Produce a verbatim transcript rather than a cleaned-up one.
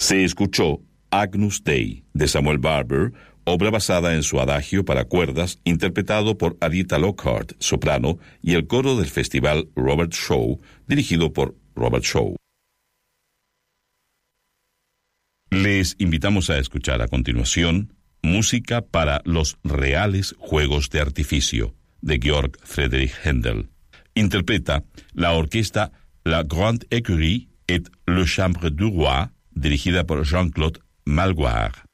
Se escuchó Agnus Dei, de Samuel Barber, obra basada en su adagio para cuerdas, interpretado por Aretha Lockhart, soprano, y el coro del festival Robert Shaw, dirigido por Robert Shaw. Les invitamos a escuchar a continuación música para los reales juegos de artificio, de Georg Friedrich Händel. Interpreta la orquesta La Grande Écurie et le Chambre du Roi, dirigida por Jean-Claude Malgoire.